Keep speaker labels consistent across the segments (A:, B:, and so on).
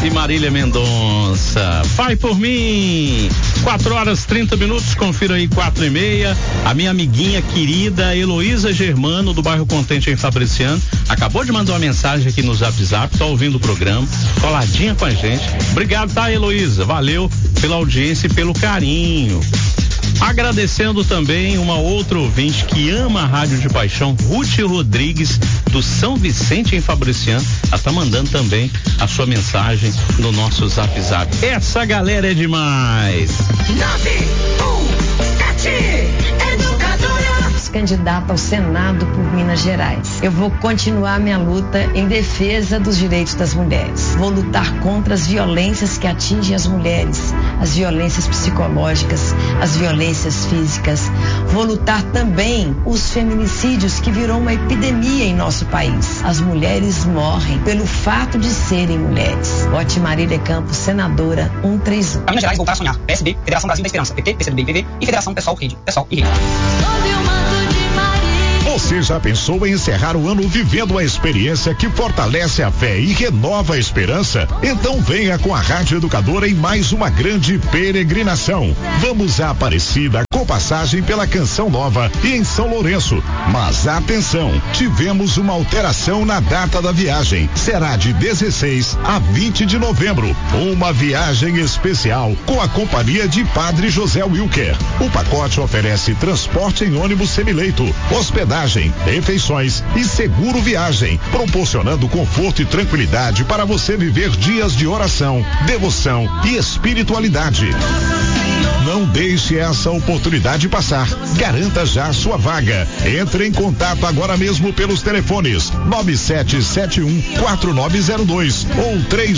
A: e Marília Mendonça. Vai por mim. 4h30, confira aí 4h30. A minha amiguinha querida Heloísa Germano, do bairro Contente em Fabriciano, acabou de mandar uma mensagem aqui no Zap Zap, tá ouvindo o programa, coladinha com a gente. Obrigado, tá, Heloísa? Valeu pela audiência e pelo carinho. Agradecendo também uma outra ouvinte que ama a rádio de paixão, Ruth Rodrigues, do São Vicente em Fabriciano. Ela tá mandando também a sua mensagem no nosso Zap Zap. Essa galera é demais.
B: 917 Educadora. Candidata ao Senado por Minas Gerais. Eu vou continuar minha luta em defesa dos direitos das mulheres. Vou lutar contra as violências que atingem as mulheres, as violências psicológicas, as violências físicas. Vou lutar também os feminicídios, que virou uma epidemia em nosso país. As mulheres morrem pelo fato de serem mulheres. Vote Marília Campos, senadora 131.
C: Para Minas Gerais, voltar a sonhar. PSD, Federação Brasil da Esperança, PT, PCdoB, PV e Federação Pessoal e Rede.
D: Você já pensou em encerrar o ano vivendo a experiência que fortalece a fé e renova a esperança? Então venha com a Rádio Educadora em mais uma grande peregrinação. Vamos a Aparecida, com passagem pela Canção Nova e em São Lourenço. Mas atenção, tivemos uma alteração na data da viagem. Será de 16 a 20 de novembro. Uma viagem especial com a companhia de Padre José Wilker. O pacote oferece transporte em ônibus semileito, hospedagem, refeições e seguro viagem, proporcionando conforto e tranquilidade para você viver dias de oração, devoção e espiritualidade. Não deixe essa oportunidade passar. Garanta já a sua vaga. Entre em contato agora mesmo pelos telefones 9771-4902 ou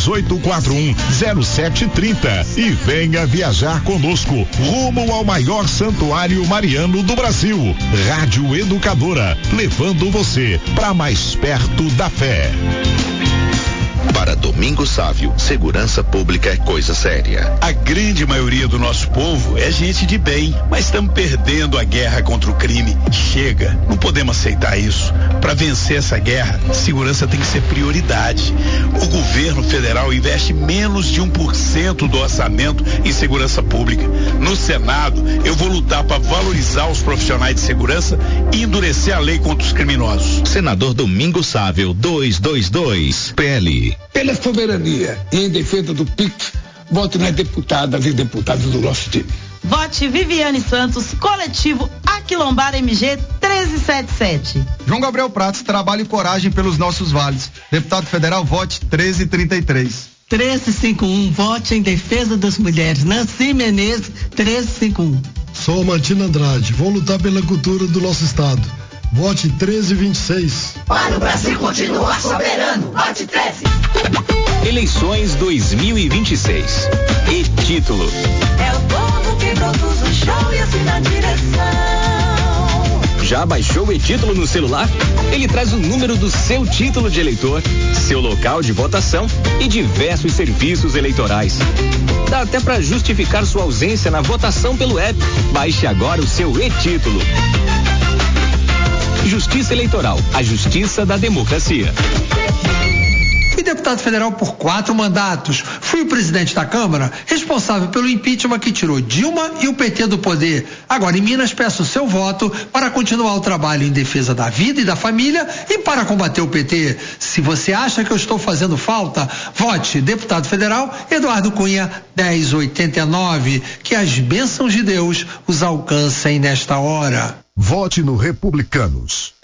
D: 3841-0730 e venha viajar conosco rumo ao maior santuário mariano do Brasil. Rádio Educadora, levando você para mais perto da fé.
E: Para Domingos Sávio, segurança pública é coisa séria.
F: A grande maioria do nosso povo é gente de bem, mas estamos perdendo a guerra contra o crime. Chega, não podemos aceitar isso. Para vencer essa guerra, segurança tem que ser prioridade. O governo federal investe menos de 1% do orçamento em segurança pública. No Senado, eu vou lutar para valorizar os profissionais de segurança e endurecer a lei contra os criminosos.
E: Senador Domingos Sávio, 222, PL.
G: Pela soberania e em defesa do PIX, vote nas deputadas e deputados do nosso time.
H: Vote Viviane Santos, coletivo Aquilombar MG 1377.
I: João Gabriel Pratos, trabalho e coragem pelos nossos vales. Deputado federal, vote 1333.
J: 1351, vote em defesa das mulheres. Nancy Menezes, 1351.
K: Sou Martina Andrade, vou lutar pela cultura do nosso estado. Vote 1326.
B: Para o Brasil continuar soberano, vote 13.
L: Eleições 2026. E título:
B: é o povo que produz o show e assina a direção.
L: Já baixou o e-título no celular? Ele traz o número do seu título de eleitor, seu local de votação e diversos serviços eleitorais. Dá até para justificar sua ausência na votação pelo app. Baixe agora o seu e-título. Justiça Eleitoral, a justiça da democracia.
M: E deputado federal por 4 mandatos. Fui o presidente da Câmara, responsável pelo impeachment que tirou Dilma e o PT do poder. Agora, em Minas, peço o seu voto para continuar o trabalho em defesa da vida e da família e para combater o PT. Se você acha que eu estou fazendo falta, vote deputado federal Eduardo Cunha 1089. Que as bênçãos de Deus os alcancem nesta hora.
D: Vote no Republicanos.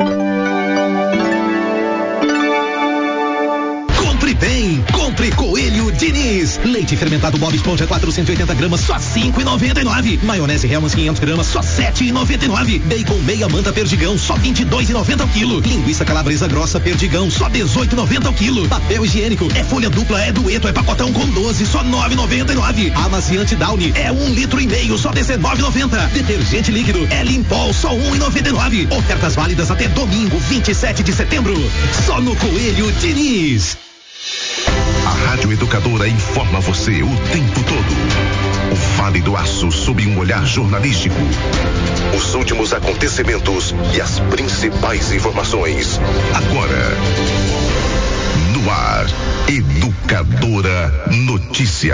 N: Compre bem, compre Coelho Diniz. Leite fermentado Bob Esponja 480 gramas, só 5,99. Maionese Hellmann's 500 gramas, só 7,99. Bacon meia manta Perdigão, só 22,90 ao quilo. Linguiça calabresa grossa Perdigão, só 18,90 ao quilo. Papel higiênico, é folha dupla, é dueto, é pacotão com 12, só 9,99. Amaciante Downy, é 1,5 litros, só 19,90. Detergente líquido, é Limpol, só 1,99. Ofertas válidas até domingo, 27 de setembro. Só no Coelho Diniz.
E: A Rádio Educadora informa você o tempo todo. O Vale do Aço sob um olhar jornalístico. Os últimos acontecimentos e as principais informações. Agora, no ar, Educadora. Educadora Notícia.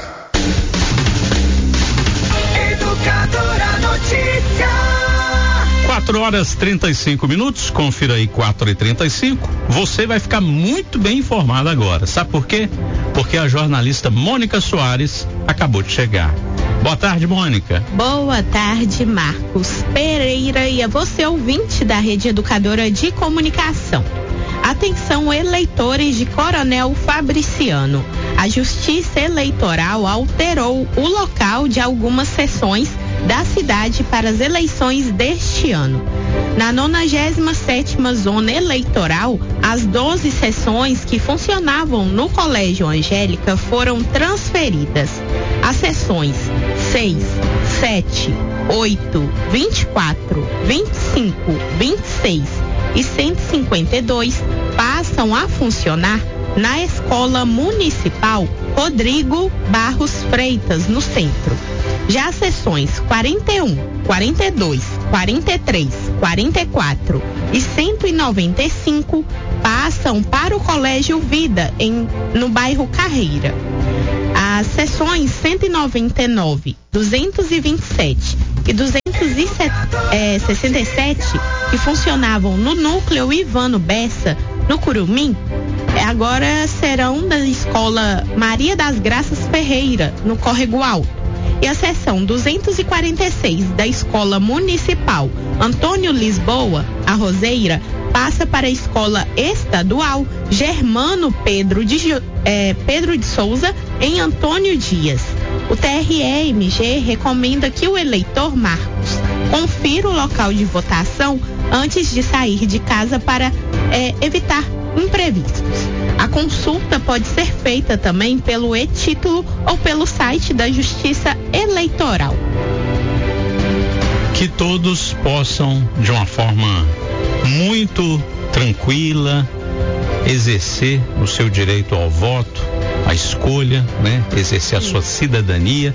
O: Educadora Notícia.
A: 4h35, confira aí 4h35. Você vai ficar muito bem informado agora. Sabe por quê? Porque a jornalista Mônica Soares acabou de chegar. Boa tarde, Mônica.
P: Boa tarde, Marcos Pereira e a você, ouvinte da Rede Educadora de Comunicação. Atenção, eleitores de Coronel Fabriciano. A Justiça Eleitoral alterou o local de algumas sessões da cidade para as eleições deste ano. Na 97ª Zona Eleitoral, as 12 sessões que funcionavam no Colégio Angélica foram transferidas. As sessões 6, 7, 8, 24, 25, 26 e 152 passam a funcionar na Escola Municipal Rodrigo Barros Freitas, no centro. Já as sessões 41, 42, 43, 44 e 195 passam para o Colégio Vida, no bairro Carreira. As sessões 199, 227 e 267, que funcionavam no núcleo Ivano Bessa, no Curumim, agora serão da Escola Maria das Graças Ferreira, no Córrego Alto. E a seção 246 da Escola Municipal Antônio Lisboa, a Roseira, passa para a Escola Estadual Germano Pedro de Souza, em Antônio Dias. O TRE-MG recomenda que o eleitor Marcos confira o local de votação antes de sair de casa para evitar imprevistos. A consulta pode ser feita também pelo e-título ou pelo site da Justiça Eleitoral.
A: Que todos possam, de uma forma muito tranquila, exercer o seu direito ao voto, à escolha, né? Exercer a sua cidadania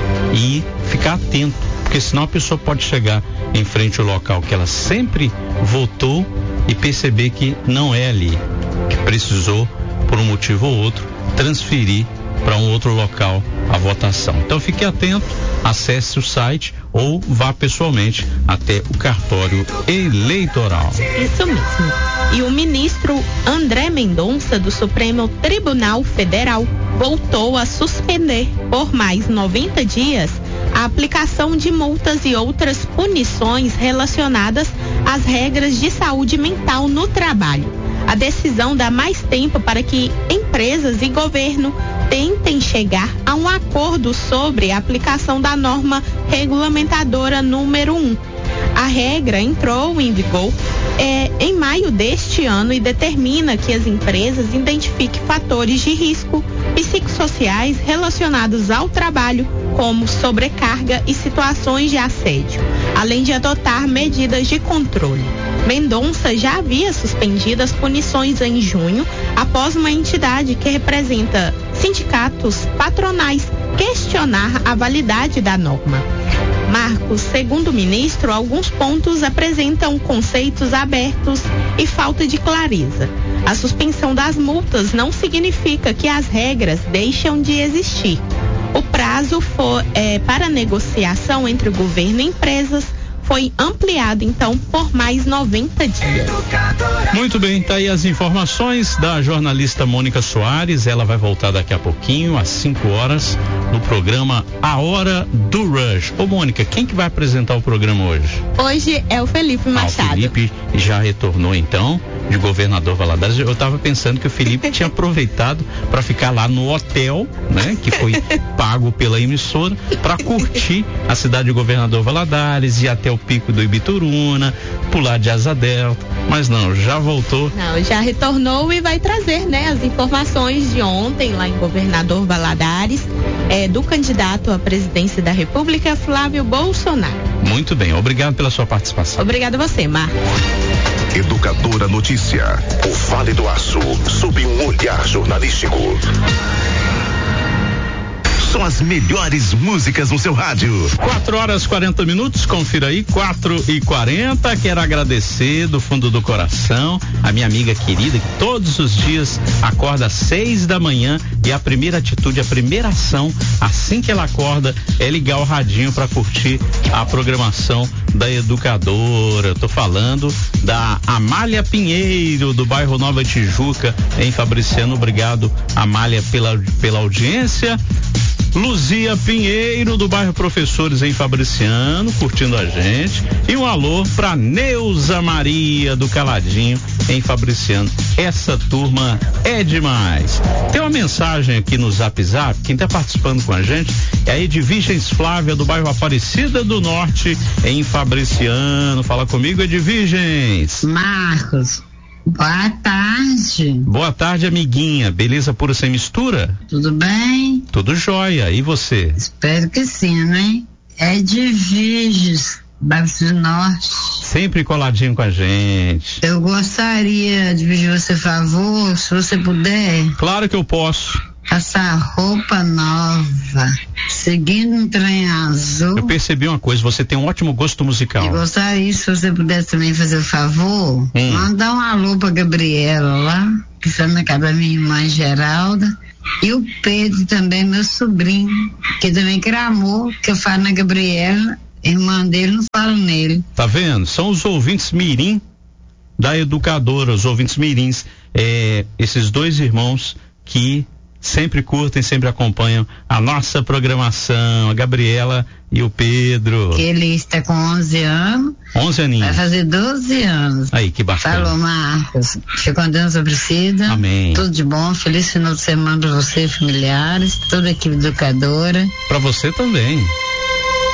A: e ficar atento, porque senão a pessoa pode chegar em frente ao local que ela sempre votou e perceber que não é ali, que precisou, por um motivo ou outro, transferir para um outro local a votação. Então fique atento, acesse o site ou vá pessoalmente até o cartório eleitoral.
P: Isso mesmo. E o ministro André Mendonça, do Supremo Tribunal Federal, voltou a suspender por mais 90 dias a aplicação de multas e outras punições relacionadas às regras de saúde mental no trabalho. A decisão dá mais tempo para que empresas e governo tentem chegar a um acordo sobre a aplicação da norma regulamentadora número 1. A regra entrou em vigor em maio deste ano e determina que as empresas identifiquem fatores de risco psicossociais relacionados ao trabalho, como sobrecarga e situações de assédio, além de adotar medidas de controle. Mendonça já havia suspendido as punições em junho, após uma entidade que representa sindicatos patronais questionar a validade da norma. Marcos, segundo o ministro, alguns pontos apresentam conceitos abertos e falta de clareza. A suspensão das multas não significa que as regras deixam de existir. O prazo para negociação entre o governo e empresas foi ampliado, então, por mais 90 dias.
A: Muito bem, tá aí as informações da jornalista Mônica Soares. Ela vai voltar daqui a pouquinho, às 5 horas, no programa A Hora do Rush. Ô, Mônica, quem que vai apresentar o programa hoje?
P: Hoje é o Felipe Machado.
A: O Felipe já retornou, então, de Governador Valadares. Eu tava pensando que o Felipe tinha aproveitado para ficar lá no hotel, né, que foi pago pela emissora, para curtir a cidade de Governador Valadares e até o Pico do Ibituruna, pular de asa delta, mas não, já voltou.
P: Não, já retornou e vai trazer, né, as informações de ontem lá em Governador Valadares, do candidato à presidência da República, Flávio Bolsonaro.
A: Muito bem, obrigado pela sua participação.
P: Obrigado a você, Marcos.
E: Educadora Notícia, o Vale do Aço, sob um olhar jornalístico. São as As melhores músicas no seu rádio.
A: 4h40, confira aí, 4h40. Quero agradecer do fundo do coração a minha amiga querida que todos os dias acorda às 6 da manhã e a primeira atitude, a primeira ação, assim que ela acorda, é ligar o radinho para curtir a programação da Educadora. Eu tô falando da Amália Pinheiro, do bairro Nova Tijuca, em Fabriciano. Obrigado, Amália, pela audiência. Luzia Pinheiro, do bairro Professores, em Fabriciano, curtindo a gente. E um alô pra Neuza Maria, do Caladinho, em Fabriciano. Essa turma é demais. Tem uma mensagem aqui no Zap Zap, quem tá participando com a gente é a Edvigens Flávia, do bairro Aparecida do Norte, em Fabriciano. Fala comigo, Edvigens.
O: Marcos, boa tarde.
A: Boa tarde, amiguinha. Beleza pura sem mistura?
O: Tudo bem?
A: Tudo jóia. E você?
O: Espero que sim, né? É de Viges, bairro do Norte.
A: Sempre coladinho com a gente.
O: Eu gostaria de pedir você favor, se você puder.
A: Claro que eu posso.
O: Essa roupa nova, seguindo um trem azul.
A: Eu percebi uma coisa, você tem um ótimo gosto musical.
O: Eu gostaria, se você pudesse também fazer o favor, mandar um alô pra Gabriela lá, que está na casa da minha irmã Geralda, e o Pedro também, meu sobrinho, que também cramou, que eu falo na Gabriela, irmã dele, não falo nele.
A: Tá vendo? São os ouvintes mirim da Educadora, os ouvintes mirins, esses dois irmãos que sempre curtem, sempre acompanham a nossa programação, a Gabriela e o Pedro.
O: Ele está com 11 anos.
A: 11 aninhos.
O: Vai fazer 12 anos.
A: Aí, que bacana.
O: Falou, Marcos. Fica com Deus, Aparecida.
A: Amém.
O: Tudo de bom, feliz final de semana para você, familiares, toda a equipe educadora.
A: Para você também.